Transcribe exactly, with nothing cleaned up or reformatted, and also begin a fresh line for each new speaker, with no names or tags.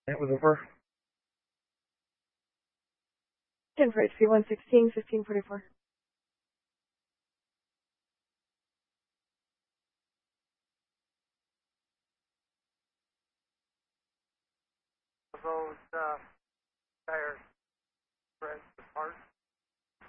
It was over.
ten for H P one sixteen, fifteen forty-four.
Those, uh